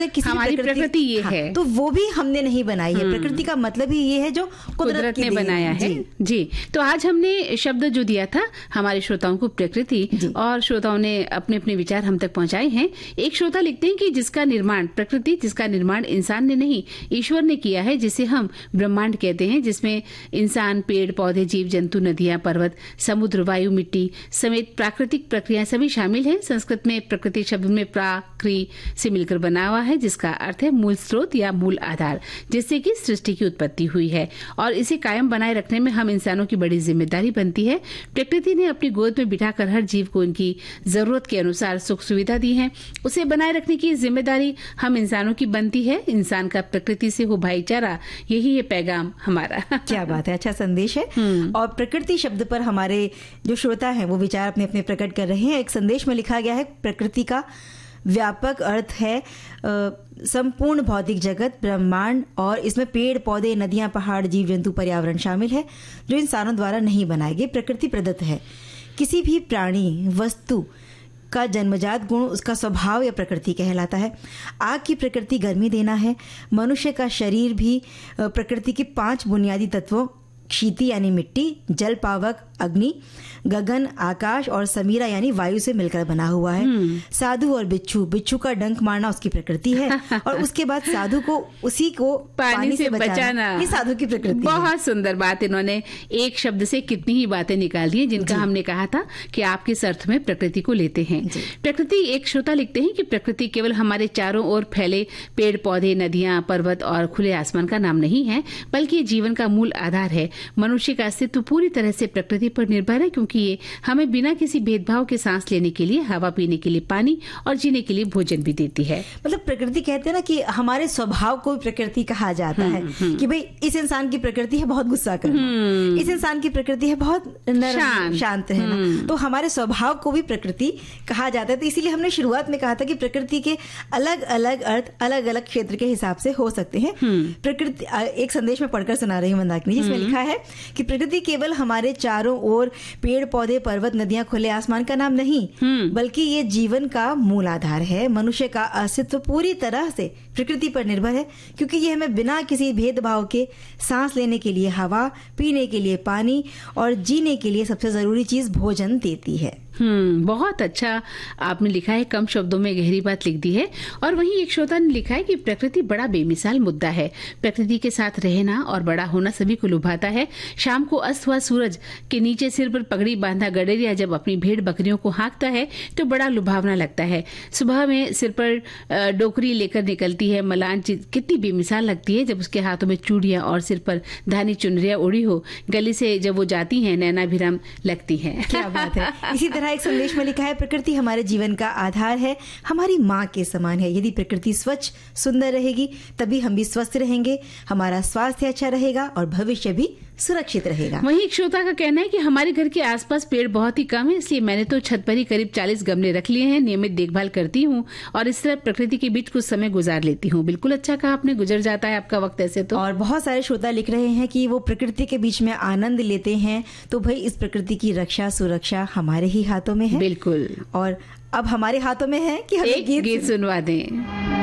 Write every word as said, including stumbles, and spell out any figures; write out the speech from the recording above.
किसी हमारी प्रकृति ये हाँ, है तो वो भी हमने नहीं बनाई है। प्रकृति का मतलब ही ये है जो कुदरत, कुदरत की ने देन बनाया है। जी। जी, तो आज हमने शब्द जो दिया था हमारे श्रोताओं को प्रकृति, और श्रोताओं ने अपने अपने विचार हम तक पहुंचाए हैं। एक श्रोता लिखते हैं कि जिसका निर्माण प्रकृति, जिसका निर्माण इंसान ने नहीं ईश्वर ने किया है, जिसे हम ब्रह्मांड कहते हैं, जिसमें इंसान, पेड़ पौधे, जीव जंतु, नदियां, पर्वत, समुद्र, वायु, मिट्टी समेत प्राकृतिक प्रक्रियाएं सभी शामिल हैं। संस्कृत में प्रकृति शब्द में प्राकृ से मिलकर बना हुआ है, जिसका अर्थ है मूल स्रोत या मूल आधार, जिससे कि सृष्टि की उत्पत्ति हुई है और इसे कायम बनाए रखने में हम इंसानों की बड़ी जिम्मेदारी बनती है। प्रकृति ने अपनी गोद में बिठाकर हर जीव को उनकी जरूरत के अनुसार सुख सुविधा दी है। उसे बनाए रखने की जिम्मेदारी हम इंसानों की बनती है। इंसान का प्रकृति से हो भाईचारा, यही है पैगाम हमारा। क्या बात है, अच्छा संदेश है। और प्रकृति शब्द पर हमारे जो श्रोता हैं वो विचार अपने अपने प्रकट कर रहे हैं। एक संदेश में लिखा गया है, प्रकृति का व्यापक अर्थ है संपूर्ण भौतिक जगत, ब्रह्मांड, और इसमें पेड़ पौधे, नदियां, पहाड़, जीव जंतु, पर्यावरण शामिल है जो इंसानों द्वारा नहीं बनाए गए, प्रकृति प्रदत्त है। किसी भी प्राणी, वस्तु का जन्मजात गुण उसका स्वभाव या प्रकृति कहलाता है। आग की प्रकृति गर्मी देना है। मनुष्य का शरीर भी प्रकृति के पांच बुनियादी तत्वों क्षिति यानी मिट्टी, जल पावक अग्नि, गगन आकाश और समीरा यानी वायु से मिलकर बना हुआ है। साधु और बिच्छू, बिच्छू का डंक मारना उसकी प्रकृति है और उसके बाद साधु को उसी को पानी, पानी से, से बचाना, बचाना ये साधु की प्रकृति। बहुत सुंदर बात, इन्होंने एक शब्द से कितनी ही बातें निकाल दी जिनका हमने कहा था कि आप किस अर्थ में प्रकृति को लेते हैं। प्रकृति, एक श्रोता लिखते हैं कि प्रकृति केवल हमारे चारों ओर फैले पेड़ पौधे, नदियां, पर्वत और खुले आसमान का नाम नहीं है, बल्कि ये जीवन का मूल आधार है। मनुष्य का अस्तित्व पूरी तरह से प्रकृति पर निर्भर है, क्योंकि ये हमें बिना किसी भेदभाव के सांस लेने के लिए हवा, पीने के लिए पानी और जीने के लिए भोजन भी देती है। मतलब प्रकृति कहते हैं ना कि हमारे स्वभाव को प्रकृति कहा जाता है कि भाई इस इंसान की प्रकृति है बहुत गुस्सा करना, इस इंसान की प्रकृति है बहुत नरम शांत रहना, तो हमारे स्वभाव को भी प्रकृति कहा जाता है। तो इसीलिए हमने शुरुआत में कहा था कि प्रकृति के अलग अलग अर्थ अलग अलग क्षेत्र के हिसाब से हो सकते हैं। प्रकृति, एक संदेश में पढ़कर सुना रही हूँ मंदाकिनी, जिसमें लिखा है कि प्रकृति केवल हमारे चारों ओर पेड़ पौधे, पर्वत, नदियां, खुले आसमान का नाम नहीं, बल्कि ये जीवन का मूल आधार है। मनुष्य का अस्तित्व पूरी तरह से प्रकृति पर निर्भर है, क्योंकि ये हमें बिना किसी भेदभाव के सांस लेने के लिए हवा, पीने के लिए पानी और जीने के लिए सबसे जरूरी चीज भोजन देती है। हम्म बहुत अच्छा आपने लिखा है, कम शब्दों में गहरी बात लिख दी है। और वहीं एक श्रोता ने लिखा है कि प्रकृति बड़ा बेमिसाल मुद्दा है। प्रकृति के साथ रहना और बड़ा होना सभी को लुभाता है। शाम को अस्त हुआ सूरज के नीचे सिर पर पगड़ी बांधा गडेरिया जब अपनी भेड़ बकरियों को हाँकता है तो बड़ा लुभावना लगता है। सुबह में सिर पर डोकरी लेकर निकलती है मलान, कितनी बेमिसाल लगती है जब उसके हाथों में चूड़ियां और सिर पर धानी चुनरियां उड़ी हो। गली से जब वो जाती है नैना भिराम लगती है। क्या बात है। इसी तरह एक संदेश में लिखा है, प्रकृति हमारे जीवन का आधार है, हमारी माँ के समान है। यदि प्रकृति स्वच्छ सुंदर रहेगी तभी हम भी स्वस्थ रहेंगे, हमारा स्वास्थ्य अच्छा रहेगा और भविष्य भी सुरक्षित रहेगा। वहीं एक श्रोता का कहना है कि हमारे घर के आसपास पेड़ बहुत ही कम है, इसलिए मैंने तो छत पर ही करीब चालीस गमले रख लिए हैं। नियमित देखभाल करती हूँ और इस तरह प्रकृति के बीच कुछ समय गुजार लेती हूँ। बिल्कुल अच्छा कहा आपने, गुजर जाता है आपका वक्त ऐसे तो। और बहुत सारे श्रोता लिख रहे हैं कि वो प्रकृति के बीच में आनंद लेते हैं, तो भाई इस प्रकृति की रक्षा सुरक्षा हमारे ही हाथों में है। बिल्कुल। और अब हमारे हाथों में है कि हम एक गीत सुनवा दें।